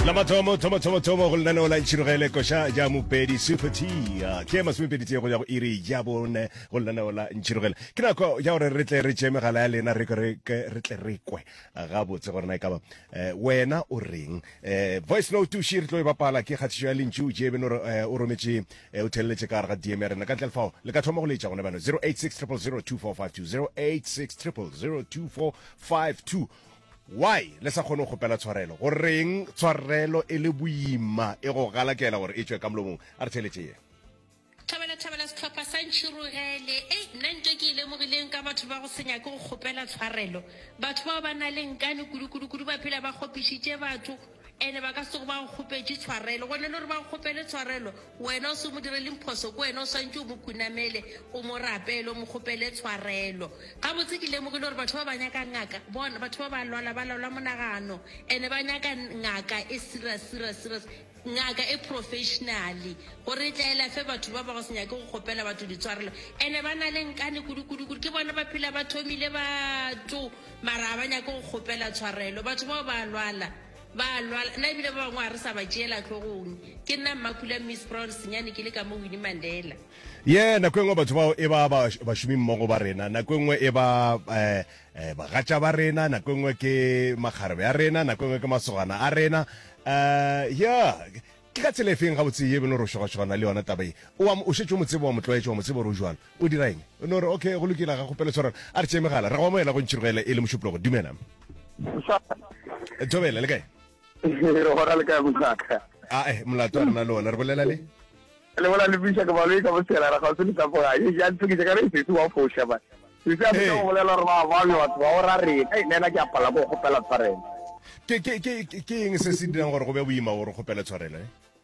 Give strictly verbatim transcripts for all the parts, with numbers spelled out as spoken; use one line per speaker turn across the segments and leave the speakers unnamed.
La mathomo thomo thomo thomo go lana ola itshirogele koša ja mopedi super t ke masomepedi tse go ya go iri ja bone go lana ola itshirogele ke nako ya gore re tle re tšee megala ya lena re tle re kwe ga botse gore na e ka ba wena o reng voice note tuši re tlo e bapala ke kgathišo ya lentši o jebe o rometše o theleletse ka gare ga d m ya rena ka ntle lefao le ka thoma go letša gone bano zero eight six triple zero two four five two zero eight six triple zero two four five two. Why le sa kgone go gopela tshwarelo go reng tshwarelo e le boima e go galakela gore e tswe ka mlomong a re theletse ye
Thabela thabela setlhopha sa ntšhirogele e nna ntwe ke ile mogileng ka batho ba go senya ke go gopela tshwarelo batho ba ba na le nkane kudu-kudu-kudu ba phela ba gopišitše batho ene ba ka se go ba go gopetše tshwarelo gone le gore ba go gopele tshwarelo wena o se mo direleng phoso ko wena o swantse o mo kunamele o mo rapele o mo gopele tshwarelo ga botse ke lemogile gore batho ba ba nyaka ngaka bona batho ba ba lwala ba laola monagano ene ba nyaka ngaka e serious serious serious ngaka e professionally gore e tlaela fe batho ba ba go senya ke go gopela batho ditshwarelo ene ba na le nkane kudu-kudu-kudu ke bona ba phela ba thomile batho mara ba nyaka go gopela tshwarelo batho ba ba lwala ba lwala nna ebile ba bangwe a re sa ba tšeela tlhogong ke nna mmakula miss brown senyane ke le ka mo Winnie Mandela
ye nako engwe batho bao e ba bašomi mmogo ba rena nako engwe e ba um bagatša ba rena nako engwe ke makgarebe a rena nako engwe ke masogana a rena um ya ke ka tsela e feng ga botse ye bene gore o šogašogana le yona tabae o šetse o motsebo wa motlwaetše wa motsebo gore o jwana o dira eng o ne gore okay go lokile ga gopele tshwarano a re tšee megala re go amoela go ntšhirogele e le mošupologo dumela thobela le kae
re gora le ka motaka
a eh molato a rena le ona re bolela le
le bona le bisha ka baloi ka bosela ra ga se ditsa poga ye ya ntse ke ka re se wa fosha ba se se a ka go bolela re ba ba yo batho ba ora re ai nena ke apala go gopela tshwarelo
ke ke ke ke eng se se dirang gore go be boima gore gopela tshwarelo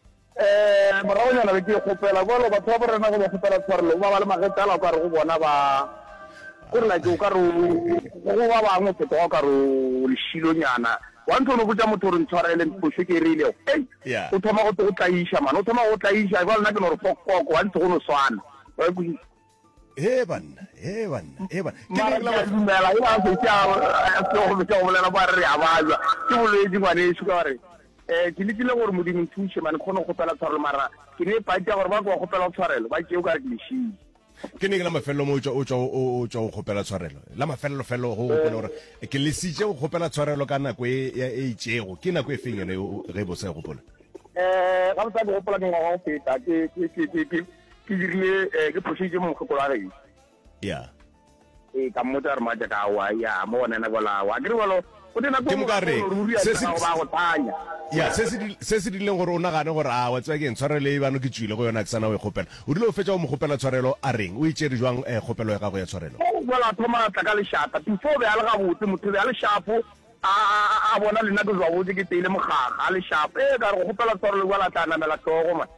eh morago nyana be ke gopela go lo batho ba rena go gopela tshwarelo ba ba le magetala ka re go bona ba gore la ke ka re go ba ba mo fetoga ka re le shilo nyana wa ntse no botsa motho re ntshwarele mpushe ke rile ei o thoma go go tlaisha man o thoma go tlaisha ba lena ke no re fokoko wa ntse go no swana wa go
he banna he banna he banna
ke le la dumela ya se tsa a se go botsa go lela ba re a baza ke bo le dingwane e suka re eh ke le dile gore modimo nthuše man kgone go pela tshwarelo mara ke ne pa tja gore ba go go pela tshwarelo ba ke o ka re dishi
ke ne la mafello mo o tswa o tswa go gopela tshwarelo la mafello fello go gopela gore ke le sitse go gopela tshwarelo ka nako e e tšego ke nako e feng ene ge bo se gopola
eh ga motsa go gopola ke go feta ke ke ke ke ke dirile ke phositse mo go kola re
ya
e ka motsa re ma ja ka wa ya mo bona na gola wa ke re walo o dina go
se se
ba go tanya
ya se se se se dileng gore o nagane gore a wa tswa ke ntshwarelo e bano ke tswile go yona ke sana o e gopela o dilo o fetša o mo gopela tshwarelo a reng o itšere jwang gopelo ya gago ya tshwarelo
gola thoma tla ka lešata before be a le ga botse motho be a le shapo a bona lena ke jwa botse ke teile mogaga a le shapo e ka re go gopela tshwarelo gola tla namela tlhogo ma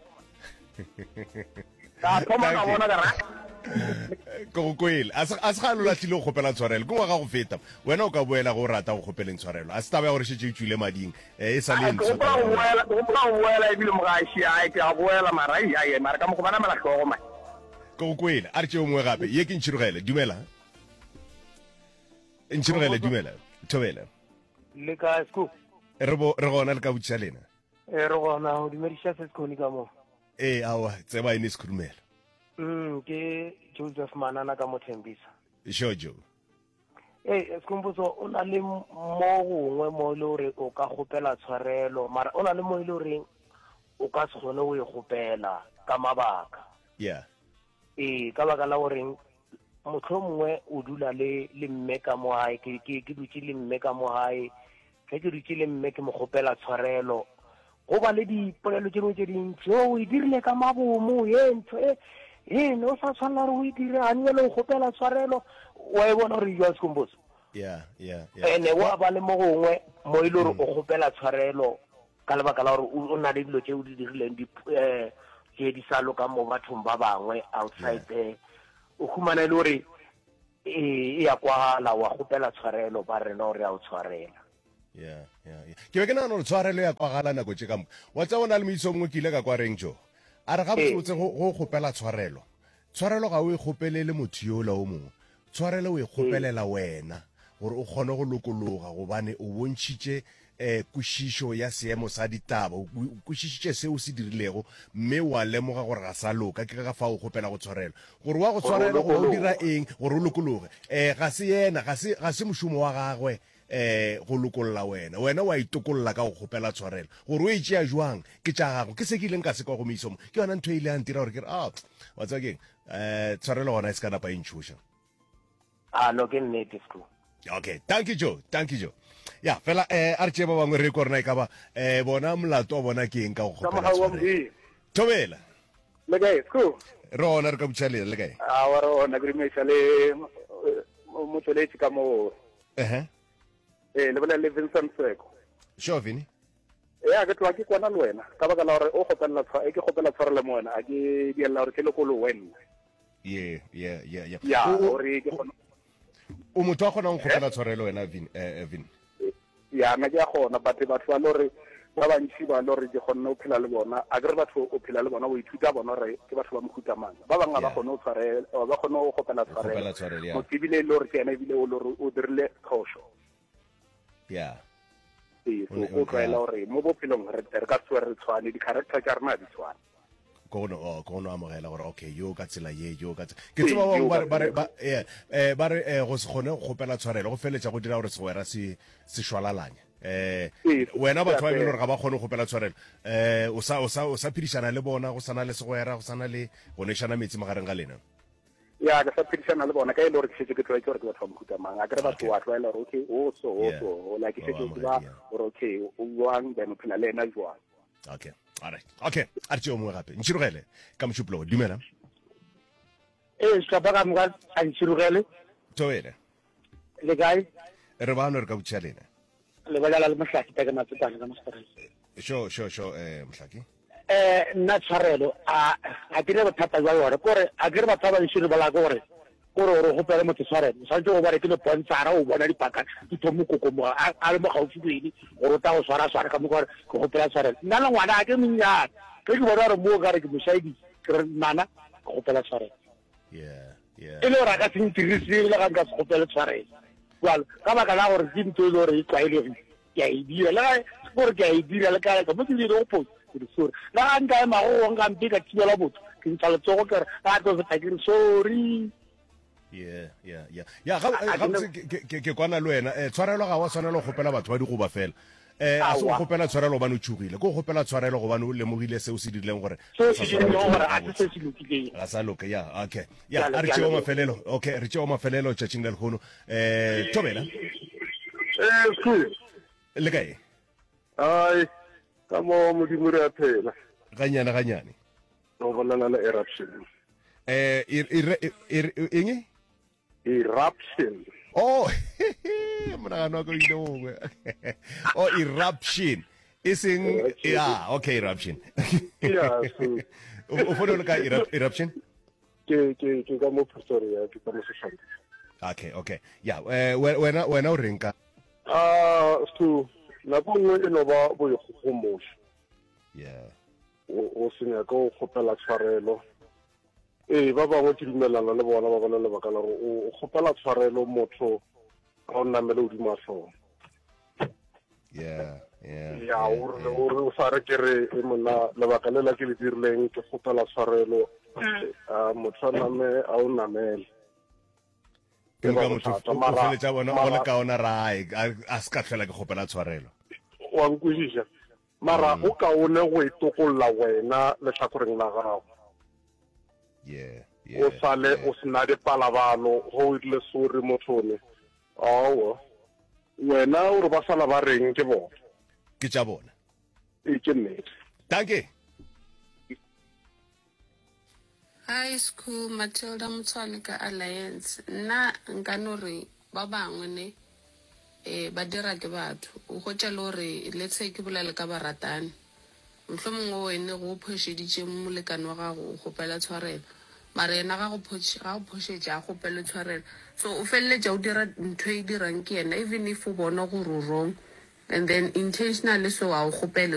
ka thoma ka bona ka ra
go kwele a se ga lo latlile go gopela tshwarelo ke ngwaga go feta wena o ka boela go rata go gopeleng tshwarelo a se taba ya gore šetse e tswile mading e sa le ntse
go boela go boela e bile mogaši a ke a boela mara ya ya mara ka mo go bana mela tlhogo ma
go kwele a re tšeo mongwe gape ye ke ntšhirogele dumela ntšhirogele dumela thobela
le ka sco
re bo re gona le ka botša lena
e re gona o dumediša se skoni ka mo
e awa tseba ene se khudumela
mm ke Joseph Manana ka mothembisa
Jojo
eh skompotso o na le mo gongwe mo le re o ka gopela tshwarelo mara o na le mo ile re o ka se gone o e gopela ka mabaka
yeah
eh ka baka la gore motho mongwe o dula le le mme ka mo hae ke ke dutse le mme ka mo hae ke ke dutse le mme ke mo gopela tshwarelo go ba le dipolelo tse mo tse dintsi o e dirile ka mabomo ye ntho e e no sa tshwana re o e dire a nne le go gopela tshwarelo wa e bona re jwa skompotso
yeah yeah yeah
ene wa ba le mo gongwe mo ile re o gopela tshwarelo ka lebaka la gore o na le dilo tse o di dirileng di eh ke di sa loka mo bathong ba bangwe outside there o khumana le gore e ya kwa la wa gopela tshwarelo ba rena o re a o tshwarela
yeah yeah yeah ke be ke nana re tshwarelo ya kwa gala nako tse ka mo wa tsa bona le moitso mongwe ke ile ka kwa reng jo a re ga botse go gopela tshwarelo tshwarelo ga o e gopelele motho yo la o mongwe tshwarelo o e gopelela wena gore o kgone go lokologa gobane o bontšhitše eh kwišišo ya seemo sa ditaba o kwišišitše se o se dirilego mme wa lemoga gore ga sa loka ke ga fa o gopela go tshwarela gore wa go tshwarela go dira eng gore o lokologe eh ga se yena ga se ga se mošomo wa gagwe eh go lokolola wena wena wa itokolola ka go gopela tshwarela gore o e tšea jwang ke tša gago ke se ke ileng ka se kwa go meisomo ke yona ntho e ile a ntira gore ke re ah wa tsa keng eh tshwarelo gona e se ka napa e ntšhoša
ah no ke nnete Skhulu.
Okay, thank you Joe, thank you Joe. Ya, fela eh a re tšea ba bangwe re korona e ka ba eh bona molato wa bona ke eng ka go gopela tshwarelo Thobela
le kae Skhulu?
rona re ka botšhaleng le kae
a wa rona ke rimesa le motsweletši ka mo
ehe
eh le bona le Vincent Seko
sure Vini
ya ke tloa ke kwana le wena ka baka la gore o gopela tshwa e ke gopela tshwarelo mo wena a ke diela gore ke lekolo wena
yeah yeah yeah yeah
ya gore ke gona
o motho a kgonang go gopela tshwarelo wena Vini eh Vini
ya na ke a gona but batho ba lore ba bantši ba lore ke kgonne o phela le bona a ke re batho o phela le bona o ithuta bona gore ke batho ba mohuta mang ba bangwe ba kgone o tshwarela ba kgone o gopela tshwarelo mo tibile le gore ke ena ebile o lore o dirile phosho
yeah
ee so o tlwaela gore mo bophelong re ka tswe re tshwane di-character tša rena di tshwane
kono oh kono amogela gore okay yo ka tsela ye yo ka ke tseba ba ba ba eh eh ba re go se gone go gopela tshwarelo go feletša go dira gore segwera se se shwalalanya eh wena batho ba ile gore ga ba gone go gopela tshwarelo eh o sa o sa o sa phidishana le bona go sana le segwera go sana le go nešana metsi magareng ga lena
ya ka sa phidishana le bona ka ile gore ke setse ke tloa ke gore ke batho ba mohuta mang a ke re batho wa tlwaela gore okay o so o so like ke setse ke ba gore okay o buang then o phela le ena jwang
okay all right okay a re tšeo mongwe gape ntšhirogele ka mošupologo dumela
ee ska ba ka moka a ntšhirogele
Thobela
le kae
re bano re ka botšha lena
le balala le mohlaki ta ke matsetane ka mosterese
sure sure sure eh mohlaki
eh nna tshwarelo a a dire bothata jwa yone kore a dire batho ba bantšhi ba la gore kore o gopela motho tshwarelo sa tšo go bare ke le pontshara o bona dipaka di thomo kokomo a le mo gaufi bedi gore o ta go swara swara ka mo gore ke gopela tshwarelo nna le ngwana a ke monnyane ke ke bona gore mo ka re ke mošaedi ke re mana ke gopela tshwarelo
yeah yeah
e le gore a ka se ntirise le ga nka se gopele tshwarelo jalo ka baka la gore ke ntho e le gore e tlwaelegile ke a e dira le gore ke a e dira le kae ka mo ke dire go potsa ke di sorry le ga nka emago nka mpe ka thibela botho ke ntsha letsogo kere a tlo feta ke re sorry
yeah yeah yeah ya ga ga ke ke kwana le wena eh tshwarelo ga wa tshwanela go gopela batho ba di go ba fela eh a se go gopela tshwarelo ba no tshugile go gopela tshwarelo go ba no lemogile se o se dirileng gore
se se dirileng gore a se se lokile
ga sa loka ya okay ya a re tšeo mafelelo okay re tšeo mafelelo tšatšing le lekgono eh Thobela
eh Skhulu
le kae
ai ka mo modimo re a phela
ganyane ganyane
o bolela le eruption
eh eng
eruption
oh monagano wa ka ile mongwe oh eruption e seng ya okay eruption
ya
o fone ka eruption
ke ke ke ka mo Pretoria ke ka mo Soshanguve
okay okay ya wena wena o reng ka
ah so la bongwe e no ba bo go mosho
yeah
o senya ka go gopela tshwarelo ee ba bangwe ke dumelana le bona ba bona lebaka la gore o gopela tshwarelo motho ka o namele o dima tlhogo
yeah yeah
ya o sa re ke re e mona lebaka le la ke le dirileng ke gopela tshwarelo a motho a name a o namele
ke ka motho o feletša bona o le ka ona rae a se ka tlhela ke gopela tshwarelo
wa nkwešiša mara o kaone go itokolola wena lehlakoreng la gago
yeah
o sale o sena dipalabalo go ile sore mothone aowa wena o re ba sala ba reng ke bona
ke tša bona
e ke nnete
danke
Hi School Matilda Motshwane ka Alliance nna nka no re ba bangwe ne eh ba dira ke batho o gotša le gore let's say ke bolele ka baratane mohlomongwe wene go phošeditše molekane wa gago o gopela tshwarelo mara yena ga go phošetše a gopele tshwarelo so o feleletša o dira ntho e dirang ke yena even if o bona gore o wrong and then intentionally so a o gopele